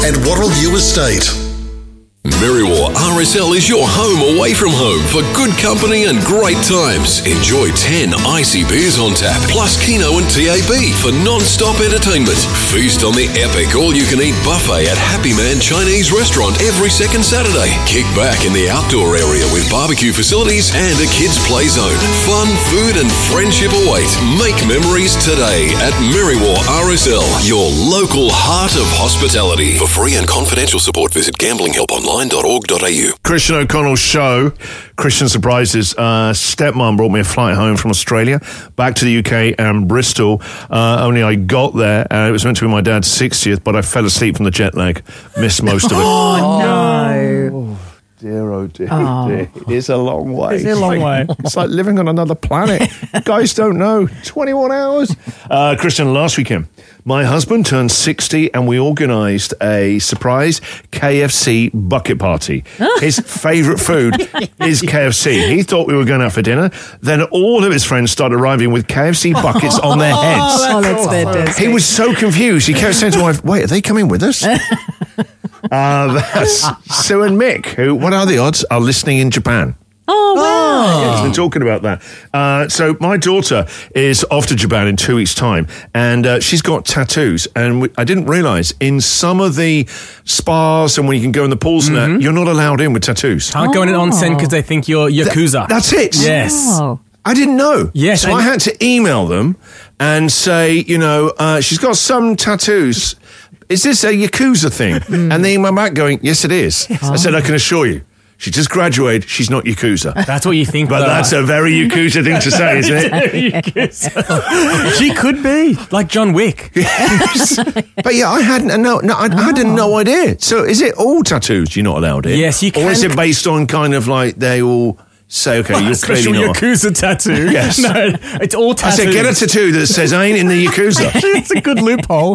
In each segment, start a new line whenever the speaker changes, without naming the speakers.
and Wattleview Estate.
Merriwar RSL is your home away from home for good company and great times. Enjoy 10 icy beers on tap, plus Keno and TAB for non-stop entertainment. Feast on the epic all-you-can-eat buffet at Happy Man Chinese Restaurant every second Saturday. Kick back in the outdoor area with barbecue facilities and a kids' play zone. Fun, food and friendship await. Make memories today at Merriwar RSL, your local heart of hospitality. For free and confidential support, visit gamblinghelponline.org.au.
Christian O'Connell's show, Christian Surprises. Stepmom brought me a flight home from Australia, back to the UK and Bristol. Only I got there, it was meant to be my dad's 60th, but I fell asleep from the jet lag. Missed most of it.
Oh, no.
Oh, dear. It is a long way.
It's a long way.
It's like living on another planet. Guys don't know. 21 hours. Christian, last weekend, my husband turned 60 and we organised a surprise KFC bucket party. His favourite food is KFC. He thought we were going out for dinner. Then all of his friends started arriving with KFC buckets on their heads.
Oh, that's fantastic.
He was so confused. He kept saying to my wife, wait, are they coming with us? That's Sue and Mick, who, what are the odds, are listening in Japan.
Oh, wow.
He's been talking about that. So my daughter is off to Japan in 2 weeks' time, and she's got tattoos. And I didn't realise, in some of the spas and when you can go in the pools and that, you're not allowed in with tattoos.
Can't go in an onsen because they think you're Yakuza.
That's it.
Yes.
Oh.
I didn't know.
Yes,
So I had to email them and say, she's got some tattoos. Is this a Yakuza thing? And they emailed back going, yes, it is. I said, I can assure you. She just graduated. She's not Yakuza.
That's what you think.
But that's a very Yakuza thing to say, isn't it?
She could be like John Wick.
Yes. But yeah, I had no idea. So is it all tattoos you're not allowed in?
Yes, you can.
Or is it based on kind of like they all say, okay, you're
Special
clearly not.
Yakuza tattoo.
Yes.
No, it's all
I
tattoos.
said, get a tattoo that says I ain't in the Yakuza.
It's a good loophole.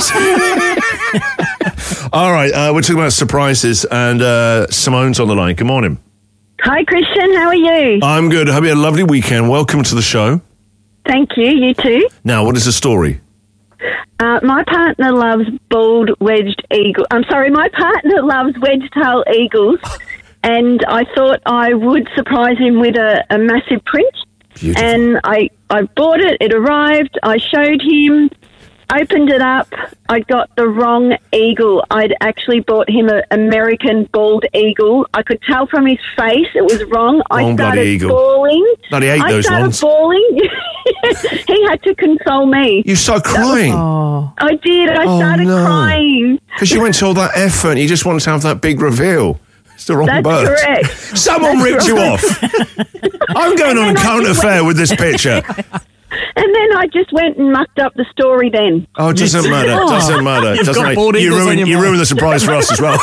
All right, we're talking about surprises, and Simone's on the line. Good morning.
Hi, Christian. How are you?
I'm good. Hope you had a lovely weekend. Welcome to the show.
Thank you. You too.
Now, what is the story?
My partner loves bald wedged eagle. I'm sorry, my partner loves wedge-tail eagles, and I thought I would surprise him with a massive print.
Beautiful.
And I bought it. It arrived. I showed him. Opened it up. I got the wrong eagle. I'd actually bought him an American bald eagle. I could tell from his face it was wrong. I started bawling.
Bloody hate those ones.
Bawling. He had to console me.
You started crying.
I did. I started crying.
Because you went to all that effort and you just wanted to have that big reveal. It's the wrong
That's
bird.
correct.
Someone ripped you off. I'm going on a current affair with this picture.
And then I just went and mucked up the story then.
Oh, it doesn't matter. Doesn't matter.
You've
Doesn't
got
matter.
bald
You
eagles on your
ruined
mind.
the surprise for us as well.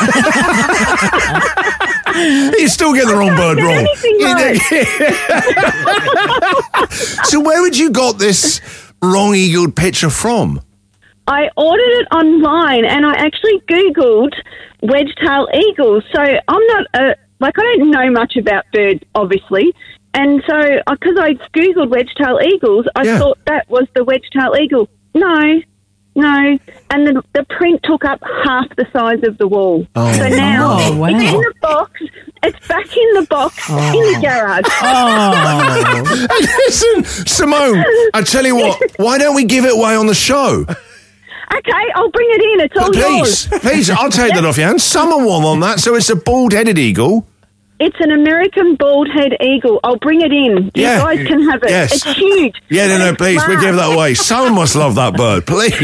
You still get the wrong bird
do
wrong.
anything right.
So where had you got this wrong-eagled picture from?
I ordered it online and I actually Googled wedge-tail eagles. So I'm not I don't know much about birds, obviously. And so, because I Googled wedge-tail eagles, I thought that was the wedge-tail eagle. No. And the print took up half the size of the wall.
Oh.
So now
Oh, wow.
it's in the box. It's back in the box in the garage.
Listen, Simone, I tell you what, why don't we give it away on the show?
Okay, I'll bring it in. It's all yours.
Please, I'll take that off your hands. Someone won on that, so it's a bald-headed eagle.
It's an American bald-head eagle. I'll bring it in. You guys can have it.
Yes.
It's huge.
Yeah, no, please, we give that away. Someone must love that bird, please.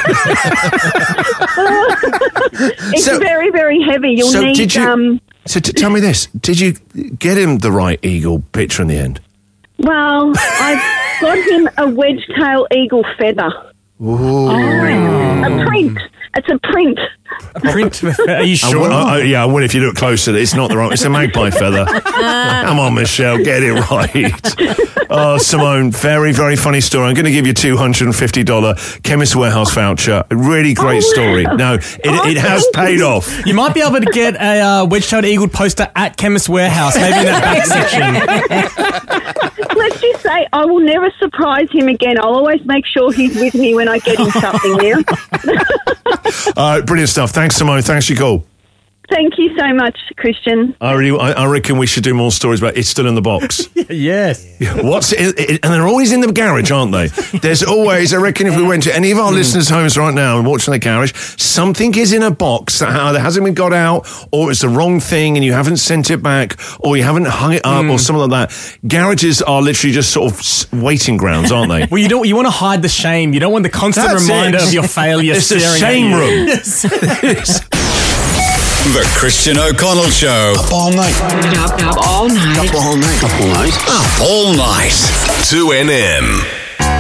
It's very, very heavy. You'll need...
So tell me this. Did you get him the right eagle picture in the end?
Well, I got him a wedge-tail eagle feather.
Ooh.
A print. It's a print.
A print? Are you sure?
I would if you look closer. It's not the wrong. It's a magpie feather. Come on, Michelle, get it right. Oh, Simone, very, very funny story. I'm going to give you $250 Chemist Warehouse voucher. A really great story. No, it has paid off.
You might be able to get a wedge-tailed eagle poster at Chemist Warehouse, maybe in that back section.
Let's just say say I will never surprise him again. I'll always make sure he's with me when I get him something now.
All right, brilliant stuff. Thanks, Simone. Thanks for your call.
Thank you so much, Christian.
I reckon we should do more stories about It's Still in the Box.
Yes.
And they're always in the garage, aren't they? There's always, I reckon if we went to any of our listeners' homes right now and watching the garage, something is in a box that either hasn't been got out, or it's the wrong thing and you haven't sent it back, or you haven't hung it up, or something like that. Garages are literally just sort of waiting grounds, aren't they?
Well, you want to hide the shame. You don't want the constant
That's
reminder
it.
of your failure.
It's the
staring
shame
at you.
room.
Yes.
The Christian O'Connell Show.
Up all night.
Up all night.
Up all night. Up all night.
Up all night. 2NM.